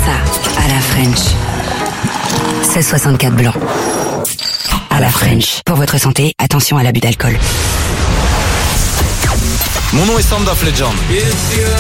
ça à la French. 16,64 blanc. À la French. Pour votre santé, attention à l'abus d'alcool. Mon nom est Sam d'Af Legend.